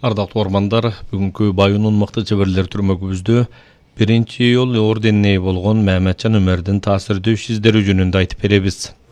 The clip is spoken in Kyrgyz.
Ардактуу ormanдар, бүгүнкү Байунун мыкты чеберлер түрмөгүбүздө 1-iyul орденине болгон Мehmetcan Ömer'дин таасирдүү издери жөнүндө айтып беребиз.